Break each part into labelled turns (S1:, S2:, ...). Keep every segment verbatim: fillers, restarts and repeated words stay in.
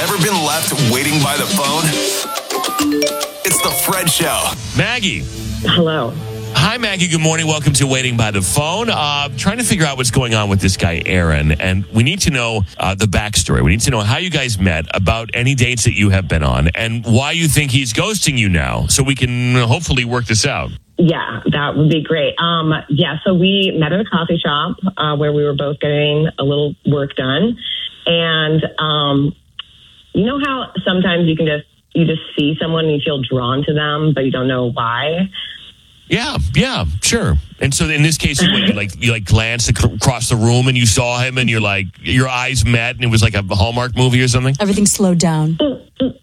S1: Ever been left waiting by the phone? It's the Fred Show.
S2: Maggie.
S3: Hello.
S2: Hi, Maggie. Good morning. Welcome to Waiting by the Phone. Uh, trying to figure out what's going on with this guy, Aaron. And we need to know uh, the backstory. We need to know how you guys met, about any dates that you have been on, and why you think he's ghosting you now, so we can hopefully work this out.
S3: Yeah, that would be great. Um, yeah, so we met at a coffee shop uh, where we were both getting a little work done. And um, you know how sometimes you can just, you just see someone and you feel drawn to them, but you don't know why?
S2: Yeah, yeah, sure. And so in this case, you, like you like glanced ac- across the room and you saw him, and you're like, your eyes met, and it was like a Hallmark movie or something.
S4: Everything slowed down.
S3: Well,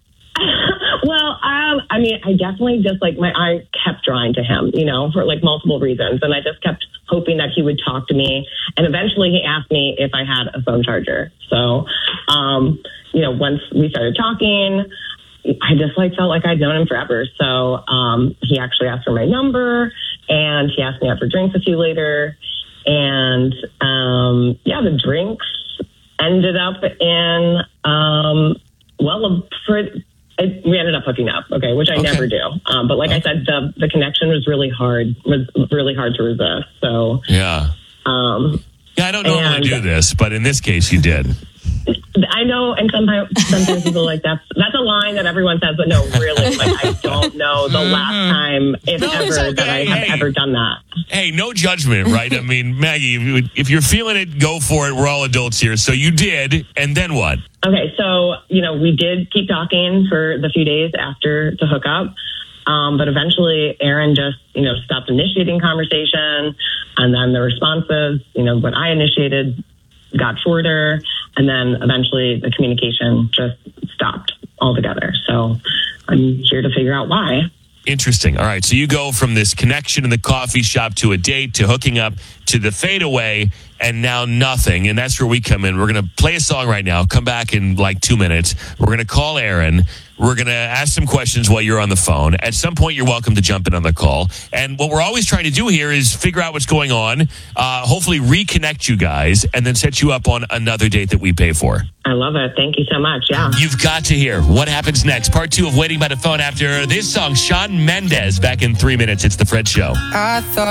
S3: um, I mean, I definitely just like my eye kept drawing to him, you know, for like multiple reasons, and I just kept hoping that he would talk to me. And eventually, he asked me if I had a phone charger. So, um, you know, once we started talking, I just like felt like I'd known him forever. So um, he actually asked for my number, and he asked me out for drinks a few later. And um, yeah, the drinks ended up in, um, well, a pretty, it, we ended up hooking up, okay, which I
S2: Okay.
S3: never do. Um, but like
S2: Okay.
S3: I said, the, the connection was really hard, was really hard to resist. So
S2: Yeah.
S3: um,
S2: Yeah, I don't normally
S3: And-
S2: do this, but in this case, you did.
S3: I know, and sometimes sometimes people are like that's that's a line that everyone says, but no, really, like I don't know the last time, if
S2: No, it's
S3: ever,
S2: okay.
S3: that I have
S2: Hey.
S3: ever done that.
S2: Hey, no judgment, right? I mean, Maggie, if you- if you're feeling it, go for it. We're all adults here. So you did, and then what?
S3: Okay, so you know, we did keep talking for the few days after to hook up, um, but eventually, Aaron just you know stopped initiating conversation, and then the responses, you know, what I initiated got shorter, and then eventually the communication just stopped altogether. So I'm here to figure out why.
S2: Interesting. All right. So you go from this connection in the coffee shop to a date to hooking up to the fadeaway, and now nothing. And that's where we come in. We're going to play a song right now. Come back in like two minutes. We're going to call Aaron. We're going to ask some questions while you're on the phone. At some point, you're welcome to jump in on the call. And what we're always trying to do here is figure out what's going on, uh, hopefully reconnect you guys, and then set you up on another date that we pay for.
S3: I love it. Thank you so much. Yeah.
S2: You've got to hear what happens next. Part two of Waiting by the Phone after this song, Shawn Mendes, back in three minutes. It's The Fred Show.
S5: I thought